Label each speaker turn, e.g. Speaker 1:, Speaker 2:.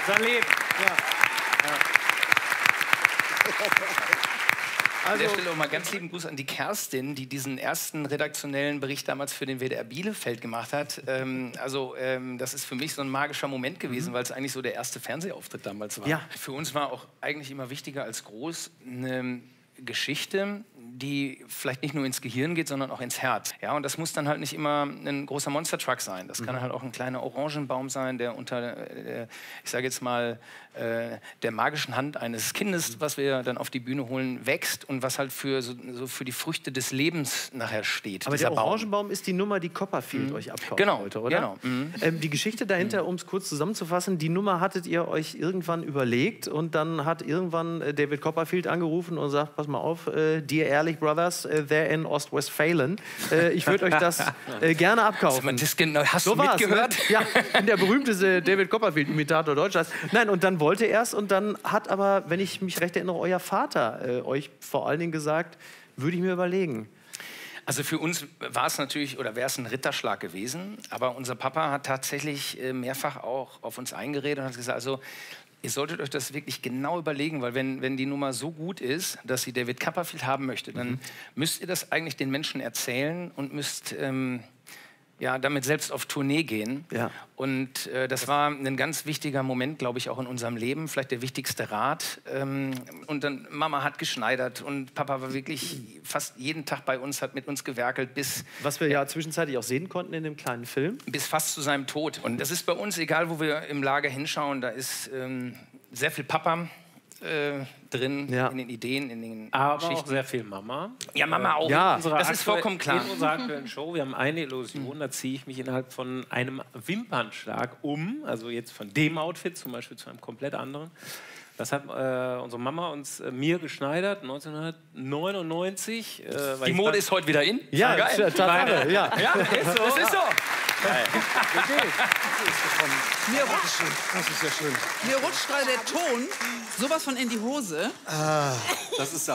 Speaker 1: Sein Leben. Ja.
Speaker 2: An der Stelle auch mal ganz lieben Gruß an die Kerstin, die diesen ersten redaktionellen Bericht damals für den WDR Bielefeld gemacht hat. Das ist für mich so ein magischer Moment gewesen, weil es eigentlich so der erste Fernsehauftritt damals war.
Speaker 3: Ja.
Speaker 2: Für uns war auch eigentlich immer wichtiger als groß eine Geschichte, die vielleicht nicht nur ins Gehirn geht, sondern auch ins Herz. Ja, und das muss dann halt nicht immer ein großer Monster-Truck sein. Das kann halt auch ein kleiner Orangenbaum sein, der unter, ich sage jetzt mal, der magischen Hand eines Kindes, was wir dann auf die Bühne holen, wächst und was halt für, so für die Früchte des Lebens nachher steht.
Speaker 3: Aber der Orangenbaum ist die Nummer, die Copperfield euch abkaufen wollte, oder?
Speaker 2: Genau.
Speaker 3: Die Geschichte dahinter, um es kurz zusammenzufassen, die Nummer hattet ihr euch irgendwann überlegt und dann hat irgendwann David Copperfield angerufen und sagt, pass mal auf, Dear Ehrlich Brothers, they're in Ostwestfalen. Ich würde euch das gerne abkaufen.
Speaker 2: Hast du mitgehört?
Speaker 3: Ne? Ja, ich bin der berühmteste David Copperfield-Imitator Deutschlands. Nein, und dann wollte er es und dann hat aber, wenn ich mich recht erinnere, euer Vater euch vor allen Dingen gesagt, würde ich mir überlegen.
Speaker 2: Also für uns war es natürlich, oder wäre es ein Ritterschlag gewesen, aber unser Papa hat tatsächlich mehrfach auch auf uns eingeredet und hat gesagt, also ihr solltet euch das wirklich genau überlegen, weil wenn die Nummer so gut ist, dass sie David Copperfield haben möchte, dann müsst ihr das eigentlich den Menschen erzählen und müsst damit selbst auf Tournee gehen.
Speaker 3: Ja.
Speaker 2: Und das war ein ganz wichtiger Moment, glaube ich, auch in unserem Leben, vielleicht der wichtigste Rat. Und dann Mama hat geschneidert und Papa war wirklich fast jeden Tag bei uns, hat mit uns gewerkelt bis...
Speaker 3: Was wir ja zwischenzeitlich auch sehen konnten in dem kleinen Film.
Speaker 2: Bis fast zu seinem Tod. Und das ist bei uns, egal wo wir im Lager hinschauen, da ist sehr viel Papa drin, in den Ideen, in den
Speaker 1: Aber
Speaker 2: Geschichten.
Speaker 1: auch sehr viel Mama.
Speaker 2: Ja, Mama auch.
Speaker 3: Ja,
Speaker 2: das ist vollkommen klar.
Speaker 1: In unserer aktuellen Show, wir haben eine Illusion, da ziehe ich mich innerhalb von einem Wimpernschlag um, also jetzt von dem Outfit zum Beispiel zu einem komplett anderen. Das hat unsere Mama mir geschneidert, 1999.
Speaker 2: Die Mode ist heute wieder in?
Speaker 3: Ja, geil. Tatsache, ja.
Speaker 2: Ja, ist so. Das ist so.
Speaker 4: Mir rutscht gerade der Ton sowas von in die Hose.
Speaker 5: Das ist